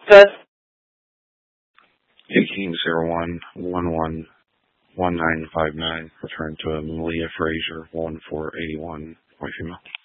Good. 1801-11-1959. Return to Malia Fraser, 1481, white female.